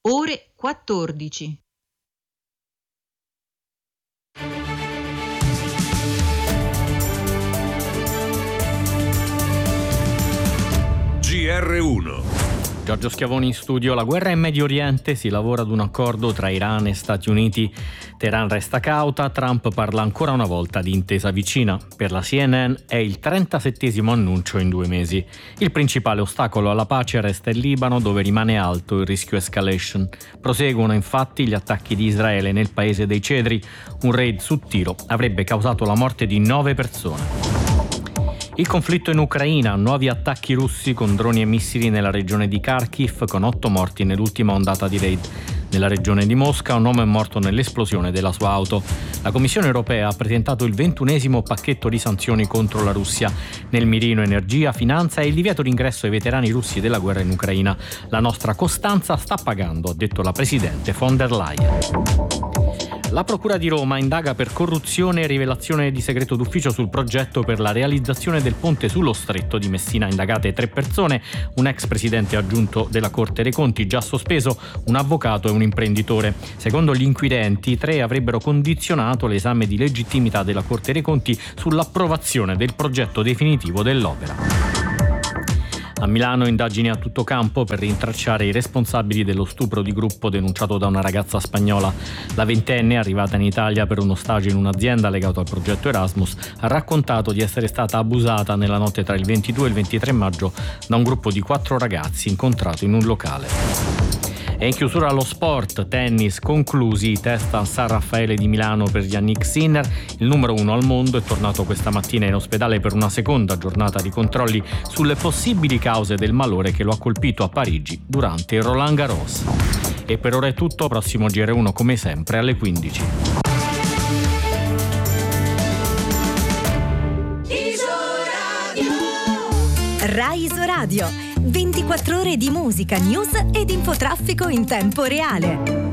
ore 14. GR1. Giorgio Schiavoni in studio. La guerra in Medio Oriente, si lavora ad un accordo tra Iran e Stati Uniti. Teheran resta cauta, Trump parla ancora una volta di intesa vicina. Per la CNN è il 37° annuncio in 2 mesi. Il principale ostacolo alla pace resta il Libano, dove rimane alto il rischio escalation. Proseguono infatti gli attacchi di Israele nel paese dei Cedri. Un raid su tiro avrebbe causato la morte di 9 persone. Il conflitto in Ucraina, nuovi attacchi russi con droni e missili nella regione di Kharkiv, con 8 morti nell'ultima ondata di raid. Nella regione di Mosca un uomo è morto nell'esplosione della sua auto. La Commissione europea ha presentato il 21° pacchetto di sanzioni contro la Russia. Nel mirino energia, finanza e il divieto d'ingresso ai veterani russi della guerra in Ucraina. La nostra costanza sta pagando, ha detto la presidente von der Leyen. La Procura di Roma indaga per corruzione e rivelazione di segreto d'ufficio sul progetto per la realizzazione del ponte sullo Stretto di Messina. Indagate 3 persone, un ex presidente aggiunto della Corte dei Conti già sospeso, un avvocato e un imprenditore. Secondo gli inquirenti, 3 avrebbero condizionato l'esame di legittimità della Corte dei Conti sull'approvazione del progetto definitivo dell'opera. A Milano indagini a tutto campo per rintracciare i responsabili dello stupro di gruppo denunciato da una ragazza spagnola. La ventenne, arrivata in Italia per uno stage in un'azienda legato al progetto Erasmus, ha raccontato di essere stata abusata nella notte tra il 22 e il 23 maggio da un gruppo di 4 ragazzi incontrato in un locale. E in chiusura allo sport, tennis, conclusi i test al San Raffaele di Milano per Yannick Sinner. Il numero 1 al mondo è tornato questa mattina in ospedale per una seconda giornata di controlli sulle possibili cause del malore che lo ha colpito a Parigi durante il Roland Garros. E per ora è tutto, prossimo GR1 come sempre alle 15. Rai Isoradio, 24 ore di musica, news ed infotraffico in tempo reale.